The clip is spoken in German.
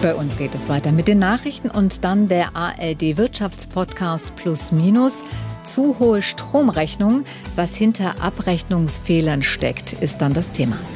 Bei uns geht es weiter mit den Nachrichten und dann der ARD-Wirtschaftspodcast Plus Minus. Zu hohe Stromrechnungen, was hinter Abrechnungsfehlern steckt, ist dann das Thema.